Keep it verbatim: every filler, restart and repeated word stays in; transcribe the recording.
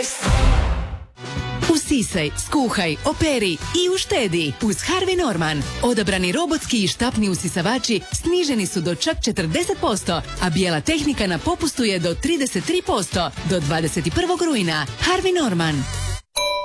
šest. Usisaj, skuhaj, operi i uštedi uz Harvey Norman. Odabrani robotski i štapni usisavači sniženi su do čak četrdeset posto, a bijela tehnika na popustu je do trideset tri posto do dvadeset prvog rujna. Harvey Norman.